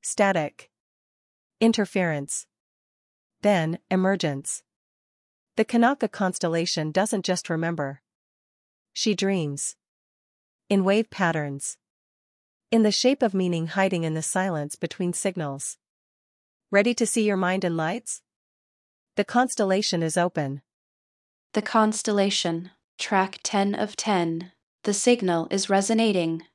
Static. Interference. Then, emergence. The Kanaka constellation doesn't just remember. She dreams. In wave patterns. In the shape of meaning hiding in the silence between signals. Ready to see your mind in lights? The constellation is open. The constellation, track 10 of 10. The signal is resonating.